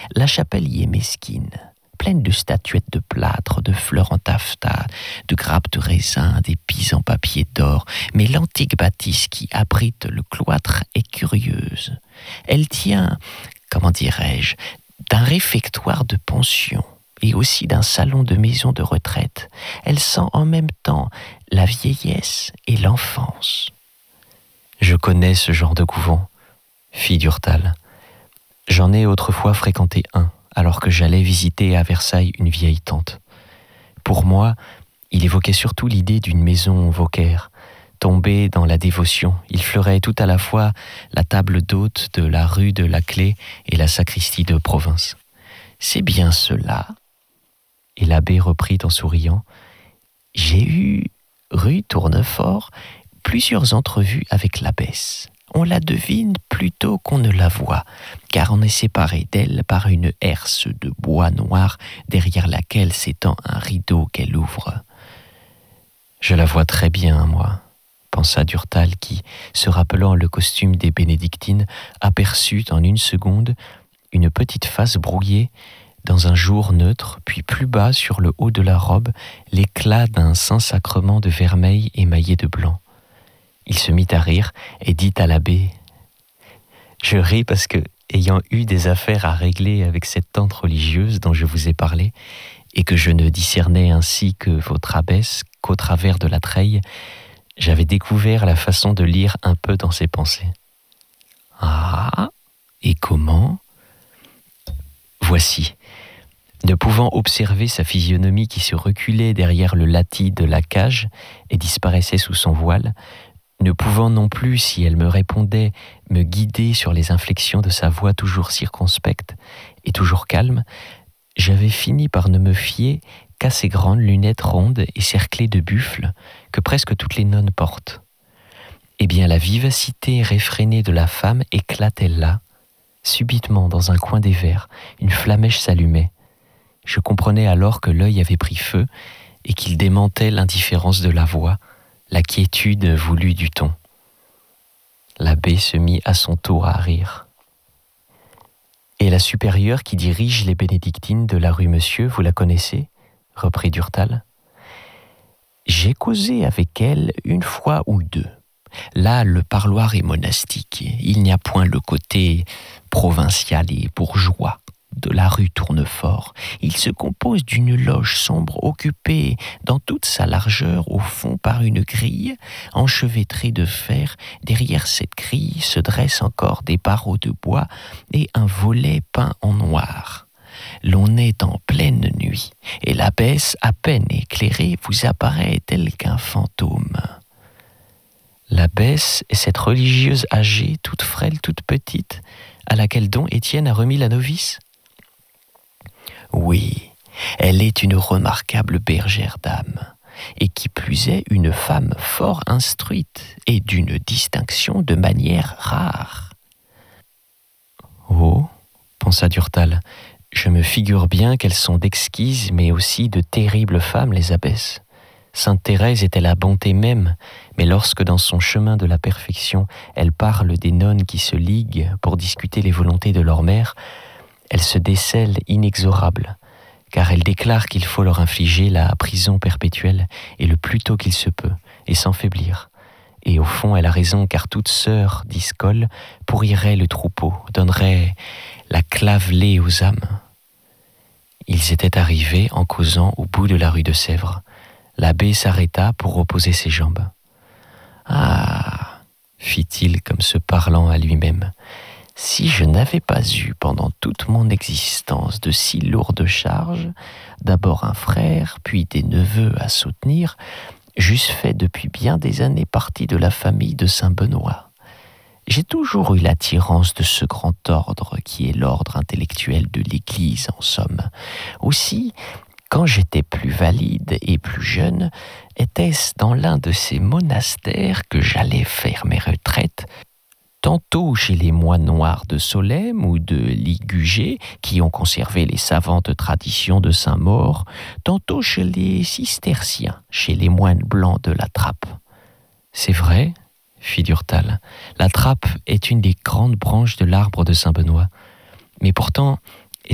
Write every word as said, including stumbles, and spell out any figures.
La chapelle y est mesquine, pleine de statuettes de plâtre, de fleurs en taffetas, de grappes de raisin, d'épis en papier d'or, mais l'antique bâtisse qui abrite le cloître est curieuse. Elle tient, comment dirais-je, d'un réfectoire de pension et aussi d'un salon de maison de retraite. Elle sent en même temps la vieillesse et l'enfance. Je connais ce genre de couvent, fit Durtal. J'en ai autrefois fréquenté un, alors que j'allais visiter à Versailles une vieille tante. Pour moi, il évoquait surtout l'idée d'une maison Vauquer. Tombé dans la dévotion, il fleurait tout à la fois la table d'hôte de la rue de la Clé et la sacristie de province. C'est bien cela. Et l'abbé reprit en souriant. J'ai eu, rue Tournefort, plusieurs entrevues avec l'abbesse. On la devine plutôt qu'on ne la voit, car on est séparé d'elle par une herse de bois noir derrière laquelle s'étend un rideau qu'elle ouvre. Je la vois très bien, moi, pensa Durtal qui, se rappelant le costume des bénédictines, aperçut en une seconde une petite face brouillée dans un jour neutre, puis plus bas sur le haut de la robe, l'éclat d'un Saint-Sacrement de vermeil émaillé de blanc. Il se mit à rire et dit à l'abbé « Je ris parce que, ayant eu des affaires à régler avec cette tante religieuse dont je vous ai parlé, et que je ne discernais ainsi que votre abbesse qu'au travers de la treille, j'avais découvert la façon de lire un peu dans ses pensées. »« Ah, et comment ?» Voici. Ne pouvant observer sa physionomie qui se reculait derrière le latis de la cage et disparaissait sous son voile, ne pouvant non plus, si elle me répondait, me guider sur les inflexions de sa voix toujours circonspecte et toujours calme, j'avais fini par ne me fier qu'à ces grandes lunettes rondes et cerclées de buffles que presque toutes les nonnes portent. Eh bien, la vivacité réfrénée de la femme éclatait là. Subitement, dans un coin des verres, une flamèche s'allumait. Je comprenais alors que l'œil avait pris feu et qu'il démentait l'indifférence de la voix, la quiétude voulue du ton. L'abbé se mit à son tour à rire. « Et la supérieure qui dirige les bénédictines de la rue Monsieur, vous la connaissez ?» reprit Durtal. « J'ai causé avec elle une fois ou deux. Là, le parloir est monastique. Il n'y a point le côté provincial et bourgeois de la rue Tournefort. Il se compose d'une loge sombre occupée dans toute sa largeur au fond par une grille enchevêtrée de fer. Derrière cette grille se dressent encore des barreaux de bois et un volet peint en noir. L'on est en pleine nuit et l'abbesse, à peine éclairée, vous apparaît tel qu'un fantôme. » L'abbesse est cette religieuse âgée, toute frêle, toute petite, à laquelle don Étienne a remis la novice ? Oui, elle est une remarquable bergère d'âme, et qui plus est une femme fort instruite et d'une distinction de manière rare. Oh, pensa Durtal, je me figure bien qu'elles sont d'exquises mais aussi de terribles femmes, les abbesses. Sainte Thérèse était la bonté même, mais lorsque dans son chemin de la perfection, elle parle des nonnes qui se liguent pour discuter les volontés de leur mère, elle se décèle inexorable, car elle déclare qu'il faut leur infliger la prison perpétuelle et le plus tôt qu'il se peut, et sans faiblir. Et au fond, elle a raison, car toute sœur, dit Skoll, pourrirait le troupeau, donnerait la clavelée aux âmes. Ils étaient arrivés en causant au bout de la rue de Sèvres. L'abbé s'arrêta pour reposer ses jambes. « Ah !» fit-il comme se parlant à lui-même. « Si je n'avais pas eu pendant toute mon existence de si lourdes charges, d'abord un frère, puis des neveux à soutenir, j'eusse fait depuis bien des années partie de la famille de Saint-Benoît. J'ai toujours eu l'attirance de ce grand ordre qui est l'ordre intellectuel de l'Église, en somme. Aussi, quand j'étais plus valide et plus jeune, était-ce dans l'un de ces monastères que j'allais faire mes retraites, tantôt chez les moines noirs de Solesmes ou de Ligugé, qui ont conservé les savantes traditions de Saint-Maur, tantôt chez les cisterciens, chez les moines blancs de la Trappe. C'est vrai, fit Durtal, la Trappe est une des grandes branches de l'arbre de Saint-Benoît. Mais pourtant,